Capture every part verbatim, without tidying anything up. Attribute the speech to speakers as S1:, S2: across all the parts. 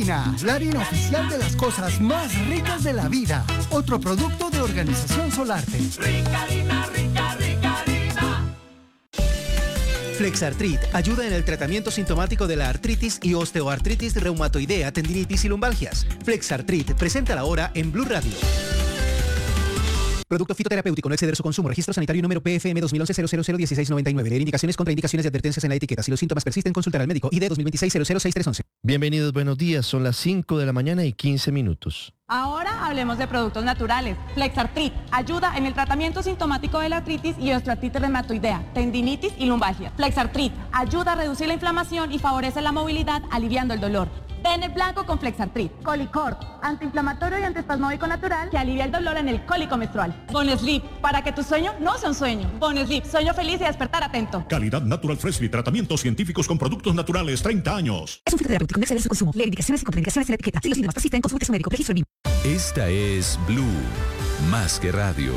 S1: Ricarina, la harina oficial de las cosas más ricas de la vida. Otro producto de Organización Solarte.
S2: Ricarina, rica, Ricarina.
S3: Flexartrit ayuda en el tratamiento sintomático de la artritis y osteoartritis reumatoidea, tendinitis y lumbalgias. Flexartrit presenta la hora en Blue Radio. Producto fitoterapéutico, no exceder su consumo. Registro sanitario número P F M dos mil once cero cero cero dieciséis noventa y nueve. Leer indicaciones, contraindicaciones y advertencias en la etiqueta. Si los síntomas persisten, consultar al médico. I D dos mil veintiséis cero cero seis tres once.
S4: Bienvenidos, buenos días. Son las cinco de la mañana y quince minutos.
S5: Ahora hablemos de productos naturales. Flexartrit ayuda en el tratamiento sintomático de la artritis y osteoartritis reumatoidea, tendinitis y lumbalgia. Flexartrit ayuda a reducir la inflamación y favorece la movilidad, aliviando el dolor. Bene blanco con Flexartrit. Colicort, antiinflamatorio y antiespasmódico natural que alivia el dolor en el cólico menstrual. Bonesleep, para que tu sueño no sea un sueño. Bonesleep, sueño feliz y despertar atento.
S6: Calidad Natural Freshly, tratamientos científicos con productos naturales, treinta años.
S7: Es un fitoterapéutico, no exceder su consumo. Leer indicaciones y contraindicaciones en la etiqueta. Si los síntomas persisten, consulte a su médico. Registro B I M.
S8: Esta es Blue, más que radio.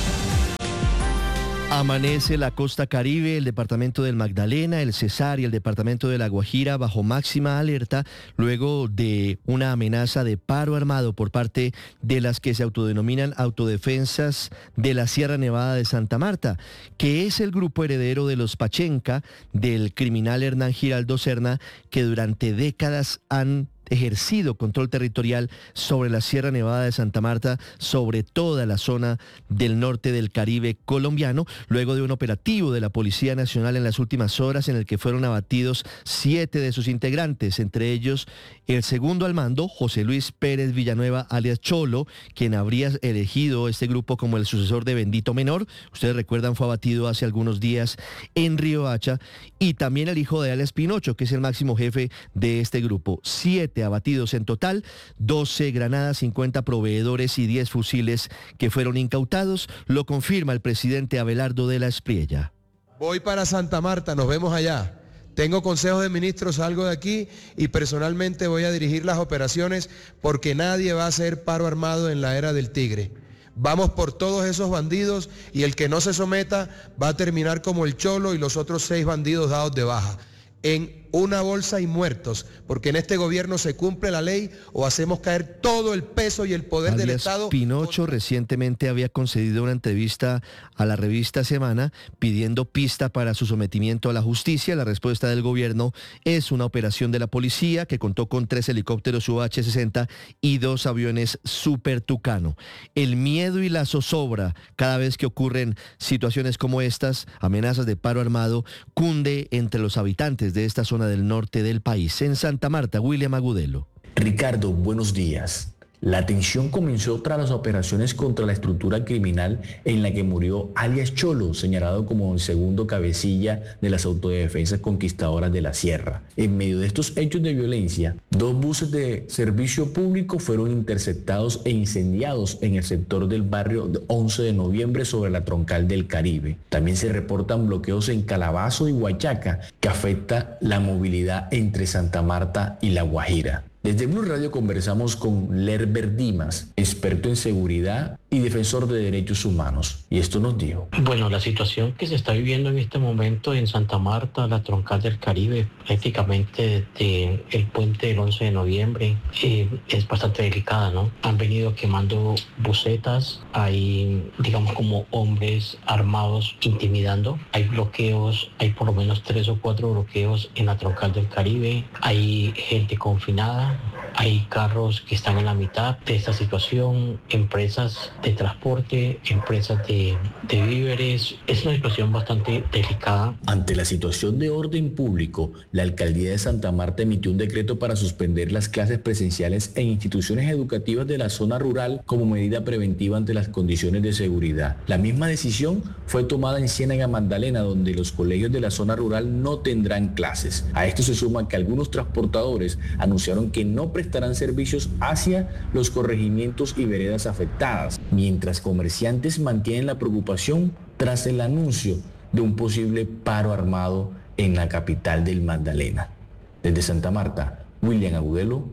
S4: Amanece la costa Caribe, el departamento del Magdalena, el Cesar y el departamento de La Guajira bajo máxima alerta luego de una amenaza de paro armado por parte de las que se autodenominan autodefensas de la Sierra Nevada de Santa Marta, que es el grupo heredero de los Pachenca, del criminal Hernán Giraldo Serna, que durante décadas han ejercido control territorial sobre la Sierra Nevada de Santa Marta, sobre toda la zona del norte del Caribe colombiano, luego de un operativo de la Policía Nacional en las últimas horas en el que fueron abatidos siete de sus integrantes, entre ellos el segundo al mando, José Luis Pérez Villanueva, alias Cholo, quien habría elegido este grupo como el sucesor de Bendito Menor. Ustedes recuerdan, fue abatido hace algunos días en Riohacha, y también el hijo de alias Pinocho, que es el máximo jefe de este grupo. Siete abatidos en total, doce granadas, cincuenta proveedores y diez fusiles que fueron incautados, lo confirma el presidente Abelardo de la Espriella.
S9: Voy para Santa Marta, nos vemos allá. Tengo consejos de ministros, salgo de aquí y personalmente voy a dirigir las operaciones porque nadie va a hacer paro armado en la era del tigre. Vamos por todos esos bandidos y el que no se someta va a terminar como el Cholo y los otros seis bandidos dados de baja. En una bolsa y muertos, porque en este gobierno se cumple la ley o hacemos caer todo el peso y el poder
S4: alias
S9: del Estado.
S4: Pinocho recientemente había concedido una entrevista a la revista Semana pidiendo pista para su sometimiento a la justicia. La respuesta del gobierno es una operación de la policía que contó con tres helicópteros U H sesenta y dos aviones Super Tucano. El miedo y la zozobra cada vez que ocurren situaciones como estas, amenazas de paro armado, cunde entre los habitantes de esta zona del norte del país. En Santa Marta, William Agudelo.
S10: Ricardo, buenos días. La tensión comenzó tras las operaciones contra la estructura criminal en la que murió alias Cholo, señalado como el segundo cabecilla de las autodefensas conquistadoras de la Sierra. En medio de estos hechos de violencia, dos buses de servicio público fueron interceptados e incendiados en el sector del barrio once de noviembre sobre la troncal del Caribe. También se reportan bloqueos en Calabazo y Huachaca que afecta la movilidad entre Santa Marta y La Guajira. Desde Blue Radio conversamos con Lerber Dimas, experto en seguridad y defensor de derechos humanos, y esto nos dijo.
S11: Bueno, la situación que se está viviendo en este momento en Santa Marta, la troncal del Caribe, prácticamente desde el puente del once de noviembre, eh, es bastante delicada, ¿no? Han venido quemando busetas, hay, digamos, como hombres armados intimidando, hay bloqueos, hay por lo menos tres o cuatro bloqueos en la troncal del Caribe, hay gente confinada, hay carros que están en la mitad de esta situación, empresas de transporte, empresas de, de víveres. Es una situación bastante delicada.
S10: Ante la situación de orden público, la alcaldía de Santa Marta emitió un decreto para suspender las clases presenciales en instituciones educativas de la zona rural como medida preventiva ante las condiciones de seguridad. La misma decisión fue tomada en Ciénaga Magdalena, donde los colegios de la zona rural no tendrán clases. A esto se suma que algunos transportadores anunciaron que no prestarán servicios hacia los corregimientos y veredas afectadas, mientras comerciantes mantienen la preocupación tras el anuncio de un posible paro armado en la capital del Magdalena. Desde Santa Marta, William Agudelo,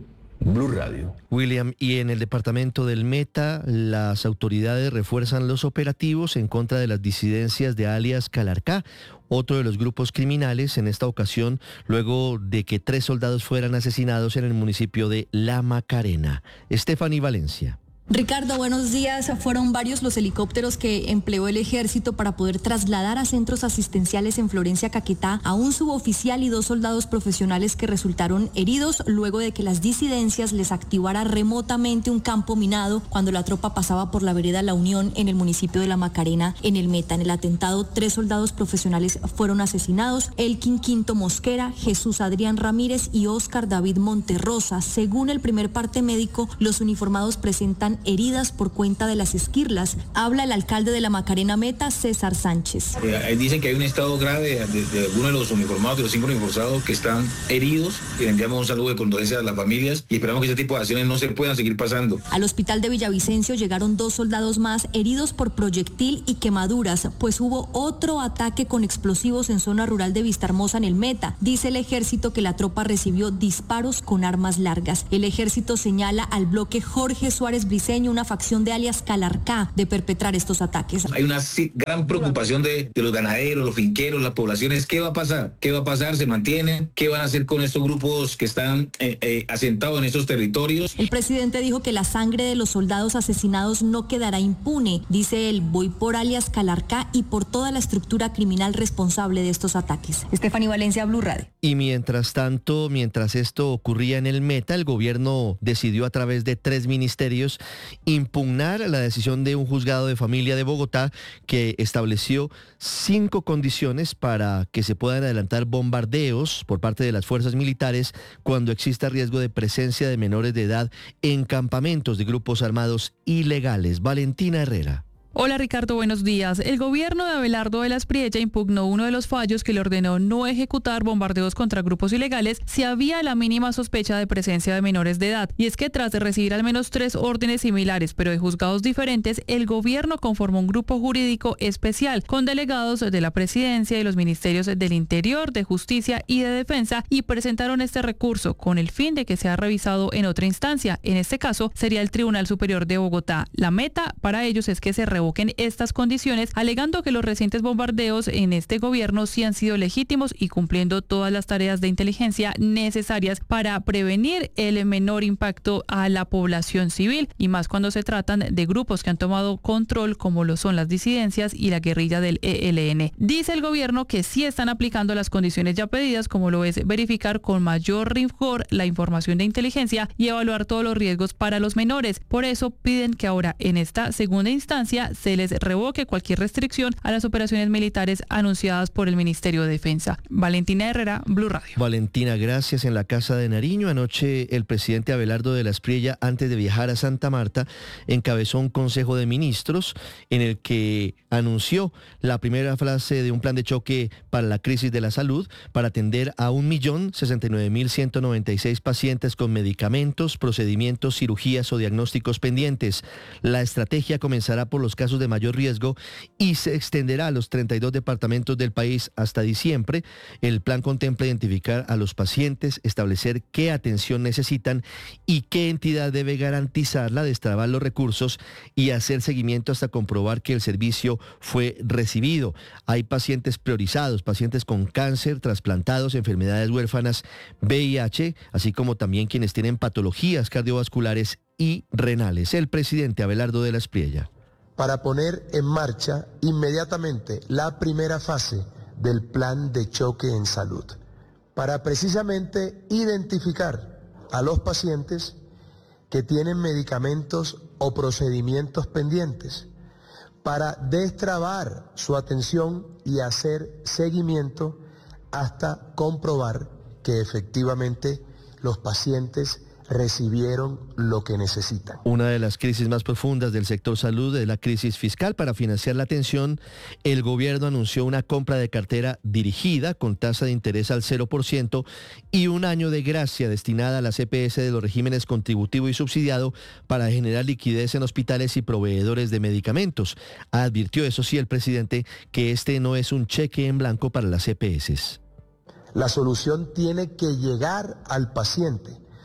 S10: Blue Radio.
S4: William, y en el departamento del Meta, las autoridades refuerzan los operativos en contra de las disidencias de alias Calarcá, otro de los grupos criminales, en esta ocasión luego de que tres soldados fueran asesinados en el municipio de La Macarena. Stephanie Valencia.
S12: Ricardo, buenos días. Fueron varios los helicópteros que empleó el ejército para poder trasladar a centros asistenciales en Florencia, Caquetá, a un suboficial y dos soldados profesionales que resultaron heridos luego de que las disidencias les activara remotamente un campo minado cuando la tropa pasaba por la vereda La Unión en el municipio de La Macarena, en el Meta. En el atentado, tres soldados profesionales fueron asesinados: Elkin Quinto Mosquera, Jesús Adrián Ramírez y Óscar David Monterrosa. Según el primer parte médico, los uniformados presentan heridas por cuenta de las esquirlas. Habla el alcalde de La Macarena Meta, César Sánchez.
S13: Eh, dicen que hay un estado grave de, de algunos de los uniformados, de los cinco uniformados que están heridos, y le enviamos un saludo de condolencia a las familias y esperamos que ese tipo de acciones no se puedan seguir pasando.
S12: Al hospital de Villavicencio llegaron dos soldados más heridos por proyectil y quemaduras, pues hubo otro ataque con explosivos en zona rural de Vistahermosa, en el Meta. Dice el ejército que la tropa recibió disparos con armas largas. El ejército señala al bloque Jorge Suárez Briceño, una facción de alias Calarcá, de perpetrar estos ataques.
S13: Hay una gran preocupación de, de los ganaderos, los finqueros, las poblaciones. ¿Qué va a pasar? ¿Qué va a pasar? ¿Se mantienen? ¿Qué van a hacer con estos grupos que están eh, eh, asentados en estos territorios?
S12: El presidente dijo que la sangre de los soldados asesinados no quedará impune. Dice él: voy por alias Calarcá y por toda la estructura criminal responsable de estos ataques. Stephanie Valencia, Blue Radio.
S4: Y mientras tanto, mientras esto ocurría en el Meta, el gobierno decidió a través de tres ministerios impugnar la decisión de un juzgado de familia de Bogotá que estableció cinco condiciones para que se puedan adelantar bombardeos por parte de las fuerzas militares cuando exista riesgo de presencia de menores de edad en campamentos de grupos armados ilegales. Valentina Herrera.
S14: Hola Ricardo, buenos días. El gobierno de Abelardo de la Espriella impugnó uno de los fallos que le ordenó no ejecutar bombardeos contra grupos ilegales si había la mínima sospecha de presencia de menores de edad. Y es que tras de recibir al menos tres órdenes similares, pero de juzgados diferentes, el gobierno conformó un grupo jurídico especial con delegados de la Presidencia y los ministerios del Interior, de Justicia y de Defensa, y presentaron este recurso con el fin de que sea revisado en otra instancia. En este caso sería el Tribunal Superior de Bogotá. La meta para ellos es que se revoque en estas condiciones, alegando que los recientes bombardeos en este gobierno sí han sido legítimos y cumpliendo todas las tareas de inteligencia necesarias para prevenir el menor impacto a la población civil, y más cuando se tratan de grupos que han tomado control como lo son las disidencias y la guerrilla del E L N. Dice el gobierno que sí están aplicando las condiciones ya pedidas, como lo es verificar con mayor rigor la información de inteligencia y evaluar todos los riesgos para los menores. Por eso piden que ahora en esta segunda instancia se les revoque cualquier restricción a las operaciones militares anunciadas por el Ministerio de Defensa. Valentina Herrera, Blue Radio.
S4: Valentina, gracias. En la Casa de Nariño, anoche el presidente Abelardo de la Espriella, antes de viajar a Santa Marta, encabezó un consejo de ministros en el que anunció la primera fase de un plan de choque para la crisis de la salud para atender a un millón sesenta y nueve mil ciento noventa y seis pacientes con medicamentos, procedimientos, cirugías o diagnósticos pendientes. La estrategia comenzará por los casos de mayor riesgo y se extenderá a los treinta y dos departamentos del país hasta diciembre. El plan contempla identificar a los pacientes, establecer qué atención necesitan y qué entidad debe garantizarla, destrabar los recursos y hacer seguimiento hasta comprobar que el servicio fue recibido. Hay pacientes priorizados, pacientes con cáncer, trasplantados, enfermedades huérfanas, V I H, así como también quienes tienen patologías cardiovasculares y renales. El presidente Abelardo de la Espriella.
S9: Para poner en marcha inmediatamente la primera fase del plan de choque en salud, para precisamente identificar a los pacientes que tienen medicamentos o procedimientos pendientes, para destrabar su atención y hacer seguimiento hasta comprobar que efectivamente los pacientes recibieron lo que necesitan.
S4: Una de las crisis más profundas del sector salud es la crisis fiscal. Para financiar la atención, el gobierno anunció una compra de cartera dirigida con tasa de interés al cero por ciento y un año de gracia destinada a la C P S de los regímenes contributivo y subsidiado para generar liquidez en hospitales y proveedores de medicamentos. Advirtió, eso sí, el presidente, que este no es un cheque en blanco para las C P S.
S9: La solución tiene que llegar al paciente,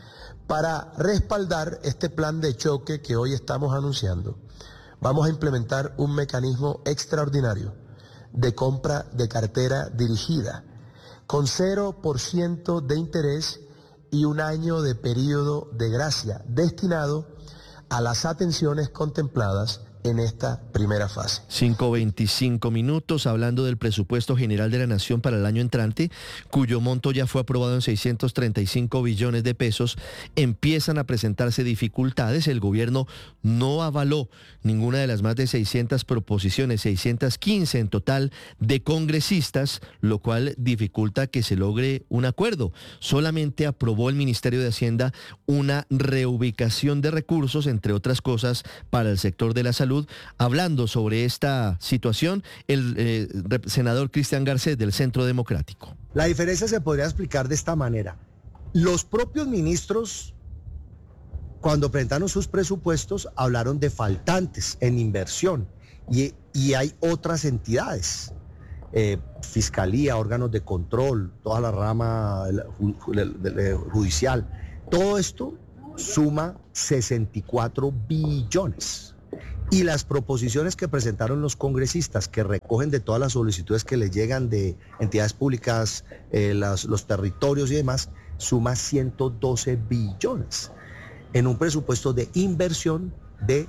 S9: Para respaldar este plan de choque que hoy estamos anunciando, vamos a implementar un mecanismo extraordinario de compra de cartera dirigida, con cero por ciento de interés y un año de periodo de gracia destinado a las atenciones contempladas en esta primera fase.
S4: cinco veinticinco minutos, hablando del presupuesto general de la Nación para el año entrante, cuyo monto ya fue aprobado en seiscientos treinta y cinco billones de pesos, empiezan a presentarse dificultades. El gobierno no avaló ninguna de las más de seiscientas proposiciones, seiscientas quince en total, de congresistas, lo cual dificulta que se logre un acuerdo. Solamente aprobó el Ministerio de Hacienda una reubicación de recursos, entre otras cosas, para el sector de la salud. Hablando sobre esta situación, el eh, senador Cristian Garcés del Centro Democrático.
S15: La diferencia se podría explicar de esta manera. Los propios ministros, cuando presentaron sus presupuestos, hablaron de faltantes en inversión y, y hay otras entidades, eh, fiscalía, órganos de control, toda la rama judicial. Todo esto suma sesenta y cuatro billones. Y las proposiciones que presentaron los congresistas, que recogen de todas las solicitudes que les llegan de entidades públicas, eh, las, los territorios y demás, suma ciento doce billones en un presupuesto de inversión de,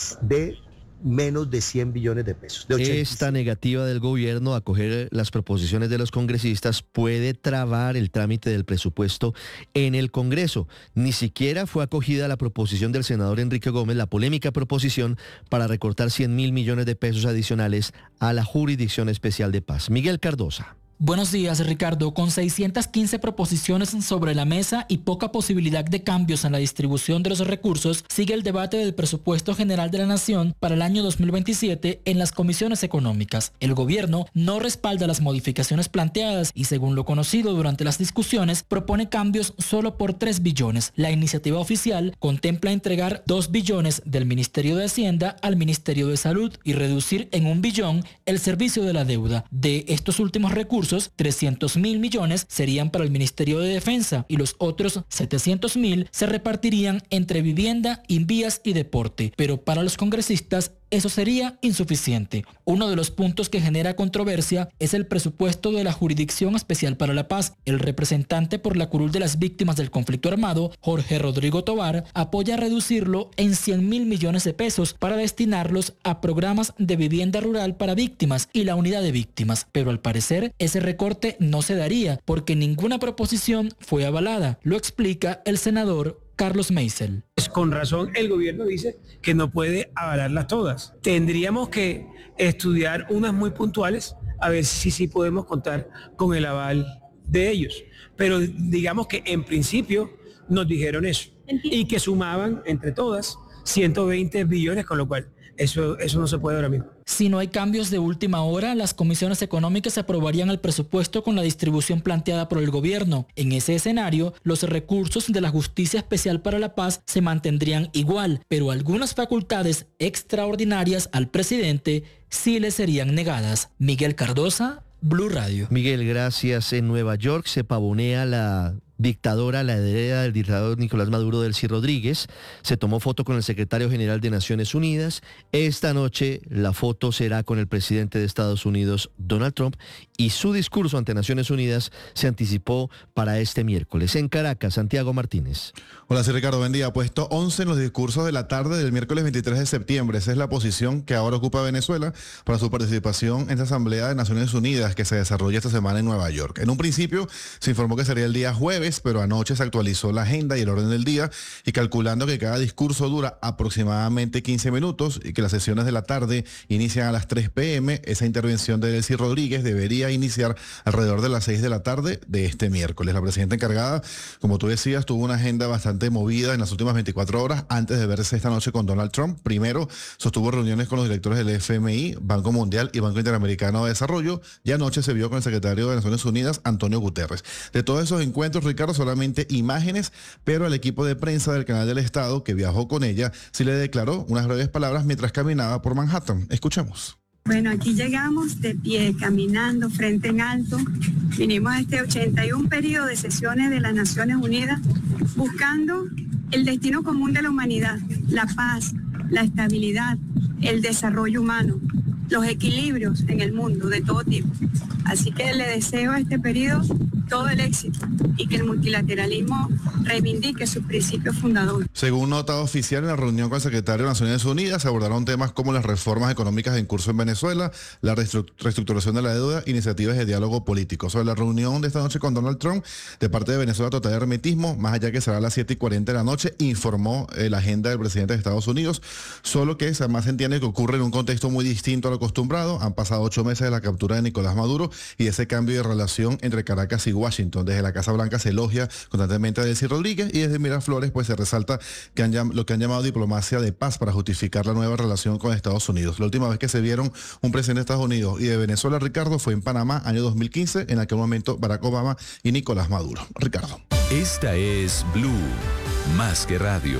S15: de menos de cien billones de pesos. De
S4: Esta negativa del gobierno a acoger las proposiciones de los congresistas puede trabar el trámite del presupuesto en el Congreso. Ni siquiera fue acogida la proposición del senador Enrique Gómez, la polémica proposición para recortar cien mil millones de pesos adicionales a la Jurisdicción Especial de Paz. Miguel Cardosa.
S16: Buenos días, Ricardo. Con seiscientas quince proposiciones sobre la mesa y poca posibilidad de cambios en la distribución de los recursos, sigue el debate del presupuesto general de la Nación para el año dos mil veintisiete en las comisiones económicas. El gobierno no respalda las modificaciones planteadas y, según lo conocido durante las discusiones, propone cambios solo por tres billones. La iniciativa oficial contempla entregar dos billones del Ministerio de Hacienda al Ministerio de Salud y reducir en un billón el servicio de la deuda. De estos últimos recursos, trescientos mil millones serían para el Ministerio de Defensa y los otros setecientos mil se repartirían entre vivienda, invías y deporte. Pero para los congresistas eso sería insuficiente. Uno de los puntos que genera controversia es el presupuesto de la Jurisdicción Especial para la Paz. El representante por la curul de las víctimas del conflicto armado, Jorge Rodrigo Tovar, apoya reducirlo en cien mil millones de pesos para destinarlos a programas de vivienda rural para víctimas y la unidad de víctimas. Pero al parecer ese recorte no se daría porque ninguna proposición fue avalada. Lo explica el senador Carlos Meisel.
S17: Con razón el gobierno dice que no puede avalarlas todas. Tendríamos que estudiar unas muy puntuales a ver si sí podemos contar con el aval de ellos. Pero digamos que en principio nos dijeron eso y que sumaban entre todas ciento veinte billones, con lo cual Eso, eso no se puede ahora mismo.
S16: Si no hay cambios de última hora, las comisiones económicas aprobarían el presupuesto con la distribución planteada por el gobierno. En ese escenario, los recursos de la Justicia Especial para la Paz se mantendrían igual, pero algunas facultades extraordinarias al presidente sí le serían negadas. Miguel Cardosa, Blue Radio.
S4: Miguel, gracias. En Nueva York se pavonea la dictadora, la heredera del dictador Nicolás Maduro, Delcy Rodríguez. Se tomó foto con el secretario general de Naciones Unidas. Esta noche la foto será con el presidente de Estados Unidos, Donald Trump, y su discurso ante Naciones Unidas se anticipó para este miércoles. En Caracas, Santiago Martínez.
S18: Hola, soy Ricardo. Buen día. Puesto once en los discursos de la tarde del miércoles veintitrés de septiembre. Esa es la posición que ahora ocupa Venezuela para su participación en esta Asamblea de Naciones Unidas que se desarrolla esta semana en Nueva York. En un principio se informó que sería el día jueves, pero anoche se actualizó la agenda y el orden del día, y calculando que cada discurso dura aproximadamente quince minutos y que las sesiones de la tarde inician a las tres pe eme, esa intervención de Delcy Rodríguez debería iniciar alrededor de las seis de la tarde de este miércoles. La presidenta encargada, como tú decías, tuvo una agenda bastante movida en las últimas veinticuatro horas antes de verse esta noche con Donald Trump. Primero sostuvo reuniones con los directores del efe eme i, Banco Mundial y Banco Interamericano de Desarrollo, y anoche se vio con el secretario de Naciones Unidas, Antonio Guterres. De todos esos encuentros, Ricardo, solamente imágenes, pero el equipo de prensa del Canal del Estado que viajó con ella sí le declaró unas breves palabras mientras caminaba por Manhattan. Escuchemos.
S19: Bueno, aquí llegamos de pie, caminando, frente en alto. Vinimos a este ochenta y uno periodo de sesiones de las Naciones Unidas buscando el destino común de la humanidad, la paz, la estabilidad, el desarrollo humano, los equilibrios en el mundo de todo tipo. Así que le deseo a este periodo todo el éxito y que el multilateralismo reivindique sus principios fundadores.
S18: Según nota oficial, en la reunión con el secretario de Naciones Unidas se abordaron temas como las reformas económicas en curso en Venezuela, la reestructuración de la deuda, iniciativas de diálogo político. Sobre la reunión de esta noche con Donald Trump, de parte de Venezuela total de hermetismo, más allá que será a las siete y cuarenta de la noche, informó eh, la agenda del presidente de Estados Unidos, solo que además se entiende que ocurre en un contexto muy distinto a lo acostumbrado. Han pasado ocho meses de la captura de Nicolás Maduro y ese cambio de relación entre Caracas y Washington. Desde la Casa Blanca se elogia constantemente a Delcy Rodríguez y desde Miraflores pues se resalta que han llam- lo que han llamado diplomacia de paz para justificar la nueva relación con Estados Unidos. La última vez que se vieron un presidente de Estados Unidos y de Venezuela, Ricardo, fue en Panamá, año dos mil quince, en aquel momento Barack Obama y Nicolás Maduro. Ricardo.
S8: Esta es Blue, más que radio.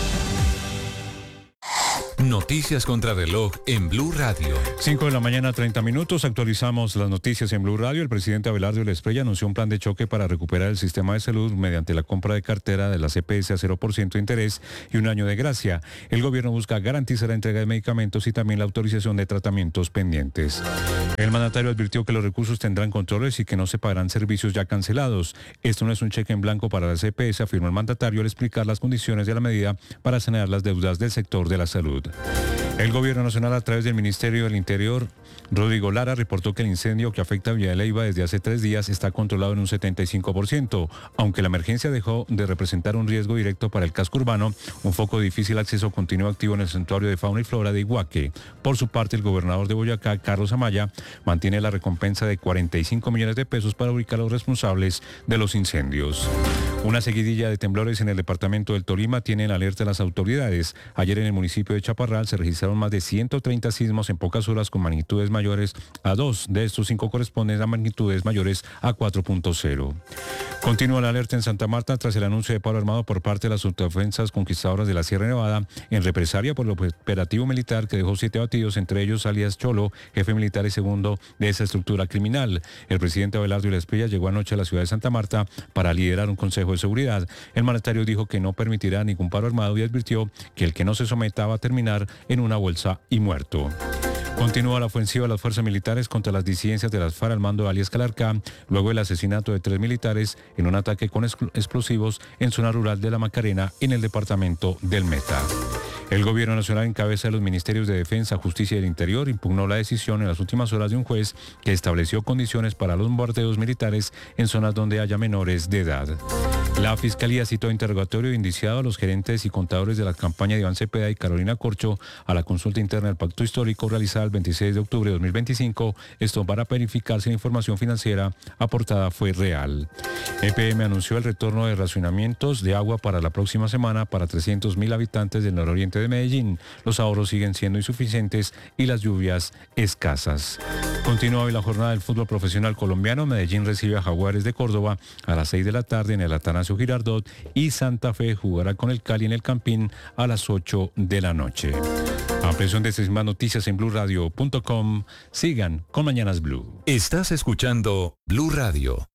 S8: Noticias contra reloj en Blue Radio.
S20: cinco de la mañana, treinta minutos. Actualizamos las noticias en Blue Radio. El presidente Abelardo Esprella anunció un plan de choque para recuperar el sistema de salud mediante la compra de cartera de la C P S a cero por ciento de interés y un año de gracia. El gobierno busca garantizar la entrega de medicamentos y también la autorización de tratamientos pendientes. El mandatario advirtió que los recursos tendrán controles y que no se pagarán servicios ya cancelados. Esto no es un cheque en blanco para la C P S, afirmó el mandatario al explicar las condiciones de la medida para sanear las deudas del sector de la salud. El gobierno nacional, a través del Ministerio del Interior, Rodrigo Lara, reportó que el incendio que afecta a Villa de Leyva desde hace tres días está controlado en un setenta y cinco por ciento. Aunque la emergencia dejó de representar un riesgo directo para el casco urbano, un foco de difícil acceso continúa activo en el santuario de fauna y flora de Iguaque. Por su parte, el gobernador de Boyacá, Carlos Amaya, mantiene la recompensa de cuarenta y cinco millones de pesos para ubicar a los responsables de los incendios. Una seguidilla de temblores en el departamento del Tolima tiene en alerta a las autoridades. Ayer en el municipio de Chaparral se registraron más de ciento treinta sismos en pocas horas con magnitudes mayores a dos. De estos, cinco corresponden a magnitudes mayores a cuatro punto cero. Continúa la alerta en Santa Marta tras el anuncio de paro armado por parte de las autodefensas conquistadoras de la Sierra Nevada en represalia por el operativo militar que dejó siete abatidos, entre ellos alias Cholo, jefe militar y segundo de esa estructura criminal. El presidente Abelardo Esprella llegó anoche a la ciudad de Santa Marta para liderar un consejo de seguridad. El mandatario dijo que no permitirá ningún paro armado y advirtió que el que no se someta va a terminar en una bolsa y muerto. Continúa la ofensiva de las fuerzas militares contra las disidencias de las FARC al mando de alias Calarcá, luego del asesinato de tres militares en un ataque con explosivos en zona rural de La Macarena, en el departamento del Meta. El gobierno nacional, en cabeza de los ministerios de Defensa, Justicia y del Interior, impugnó la decisión en las últimas horas de un juez que estableció condiciones para los bombardeos militares en zonas donde haya menores de edad. La Fiscalía citó interrogatorio de indiciado a los gerentes y contadores de la campaña de Iván Cepeda y Carolina Corcho a la consulta interna del Pacto Histórico realizada el veintiséis de octubre de dos mil veinticinco, esto para verificar si la información financiera aportada fue real. E P M anunció el retorno de racionamientos de agua para la próxima semana para trescientos mil habitantes del nororiente de Medellín. Los ahorros siguen siendo insuficientes y las lluvias escasas. Continúa hoy la jornada del fútbol profesional colombiano. Medellín recibe a Jaguares de Córdoba a las seis de la tarde en el Atanasio Girardot y Santa Fe jugará con el Cali en el Campín a las ocho de la noche. Ampliación de estas más noticias en blue radio punto com. Sigan con Mañanas Blue.
S8: Estás escuchando Blue Radio.